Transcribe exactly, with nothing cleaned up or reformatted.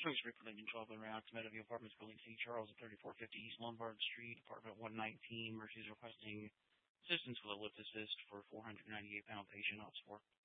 Thanks for calling twelve around Meadowview Apartments, Building C. Charles at thirty-four fifty East Lombard Street, Apartment one nineteen. Mercy's requesting assistance with a lift assist for four hundred ninety-eight pound patient on support.